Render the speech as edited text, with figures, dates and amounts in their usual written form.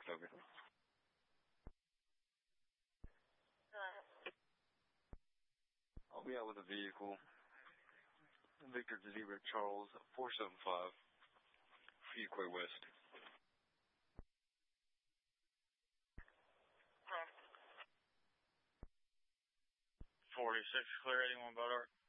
October. I'll be out with a vehicle. Victor Zebra Charles 475 Fuquay West. 46 clear 81 Boat Ark.